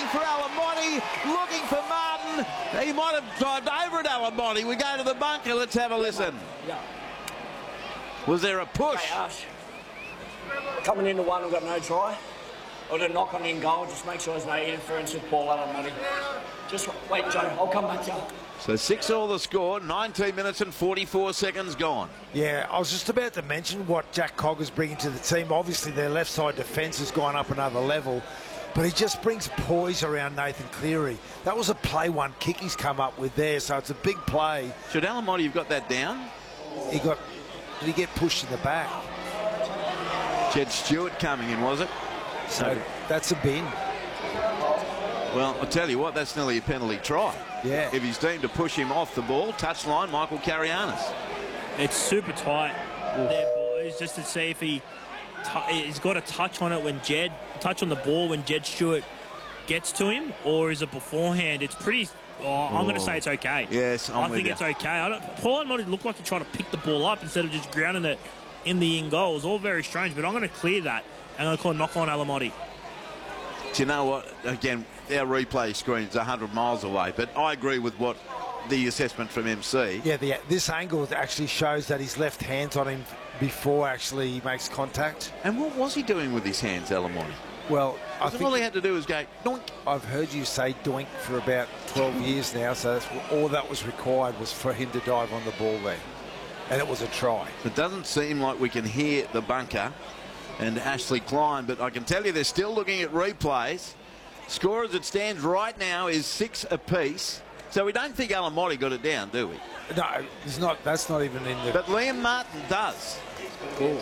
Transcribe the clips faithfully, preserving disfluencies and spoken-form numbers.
for Alamotti, looking for Martin. He might have dived over at Alamotti. We go to the bunker. Let's have a listen. Yeah. Was there a push? Hey, Ash. Coming into one, we've got no try. Or to knock on in goal, just make sure there's no interference with Paul Alamotti. Just wait, Joe. I'll come back to you. So six all the score, nineteen minutes and forty-four seconds gone. Yeah, I was just about to mention what Jack Cogger's bringing to the team. Obviously, their left side defence has gone up another level, but he just brings poise around Nathan Cleary. That was a play one kick he's come up with there, so it's a big play. Should Alamotti have got that down? He got, did he get pushed in the back? Jed Stewart coming in, was it? So that's a bin. Well, I'll tell you what, that's nearly a penalty try. Yeah. If he's deemed to push him off the ball, touchline, Michael Carianis. It's super tight there, boys, just to see if he he's got a touch on it when Jed, touch on the ball when Jed Stewart gets to him, or is it beforehand? It's pretty, oh, I'm going to say it's okay. Yes, I'm I with think you. it's okay. I don't, Paul Alamotti looked like he tried to pick the ball up instead of just grounding it in the in goal. It's all very strange, but I'm going to clear that. And I'm going to call knock on Alamotti. Do you know what? Again, our replay screen's one hundred miles away, but I agree with what the assessment from M C. Yeah, the, this angle actually shows that his left hand's on him before actually he makes contact. And what was he doing with his hands, Alamotti? Well, I think all he had to do was go doink. I've heard you say doink for about twelve years now, so that's all that was required was for him to dive on the ball there. And it was a try. It doesn't seem like we can hear the bunker and Ashley Klein, but I can tell you they're still looking at replays. Score as it stands right now is six apiece. So we don't think Alamotti got it down, do we? No, it's not. That's not even in the... But Liam Martin does. Cool.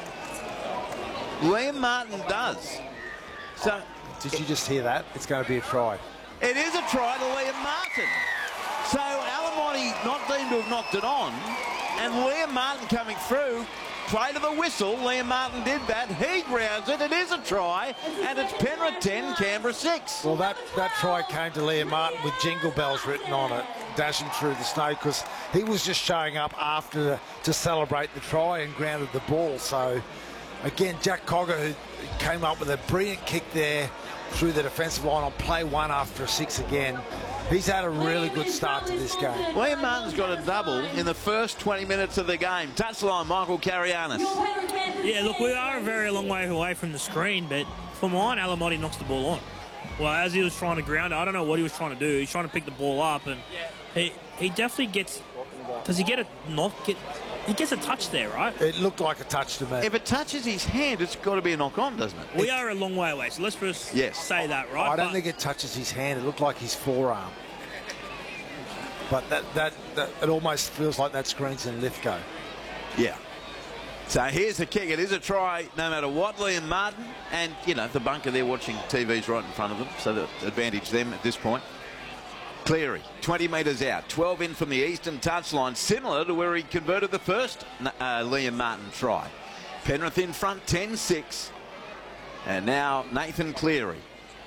Liam Martin does. So did you just hear that? It's going to be a try. It is a try to Liam Martin. So Alamotti not deemed to have knocked it on, and Liam Martin coming through. Play to the whistle. Liam Martin did that. He grounds it. It is a try, and it's Penrith ten, Canberra six. Well, that, that try came to Liam Martin with Jingle Bells written on it, dashing through the snow, because he was just showing up after to celebrate the try and grounded the ball. So, again, Jack Cogger, who came up with a brilliant kick there through the defensive line on play one after a six again. He's had a really good start to this game. Liam Martin's got a double in the first twenty minutes of the game. Touchline, Michael Carianis. Yeah, look, we are a very long way away from the screen, but for mine, Alamotti knocks the ball on. Well, as he was trying to ground it, I don't know what he was trying to do. He's trying to pick the ball up, and he he definitely gets... Does he get a knock? Get, he gets a touch there, right? It looked like a touch to me. If it touches his hand, it's got to be a knock-on, doesn't it? We are a long way away, so let's first yes. say that, right? I don't but think it touches his hand. It looked like his forearm. But that, that, that it almost feels like that screen's in Lithgow. Yeah. So here's the kick. It is a try no matter what. Liam Martin and, you know, the bunker there watching T V's right in front of them, so the advantage them at this point. Cleary, twenty metres out, twelve in from the eastern touchline, similar to where he converted the first uh, Liam Martin try. Penrith in front, ten six. And now Nathan Cleary.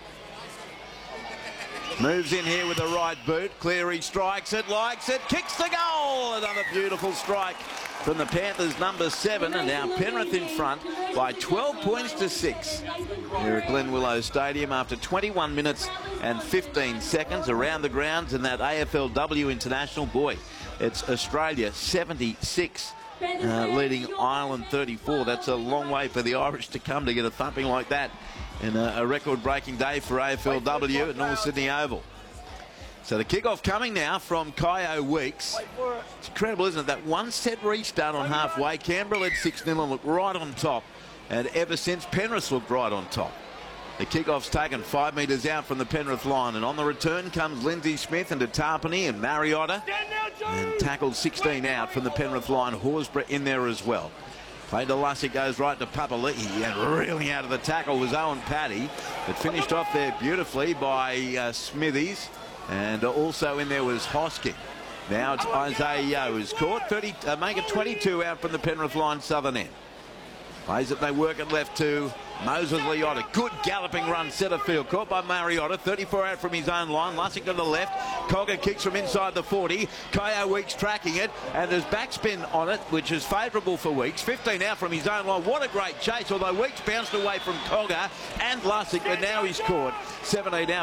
Moves in here with the right boot. Cleary strikes it, likes it, kicks the goal. Another beautiful strike from the Panthers, number seven. And now Penrith in front by twelve points to six. Here at Glen Willow Stadium after twenty-one minutes and fifteen seconds around the grounds in that A F L W International. Boy, it's Australia seventy-six. Uh, leading Ireland thirty-four. That's a long way for the Irish to come to get a thumping like that in a, a record-breaking day for A F L W at North Sydney Oval. So the kickoff coming now from Kyo Weeks. It's incredible, isn't it? That one set restart on halfway. Canberra led six nil and looked right on top. And ever since, Penrith looked right on top. The kickoff's taken five metres out from the Penrith line, and on the return comes Lindsay Smith into Tarpany and Mariota, and tackled sixteen out from the Penrith line. Horsburgh in there as well. Played to Lussick, goes right to Papali'i, and really out of the tackle was Owen Paddy, but finished off there beautifully by uh, Smithies, and also in there was Hosking. Now it's Isaiah Yeo who's caught, thirty, uh, make it twenty-two out from the Penrith line southern end. Plays it, they work it left to Moses Leota. Good galloping run, centre field. Caught by Mariota. thirty-four out from his own line. Lussick to the left. Cogger kicks from inside the forty. Kyo Weeks tracking it. And there's backspin on it, which is favourable for Weeks. fifteen out from his own line. What a great chase. Although Weeks bounced away from Cogger and Lussick. But now he's caught. seventeen out.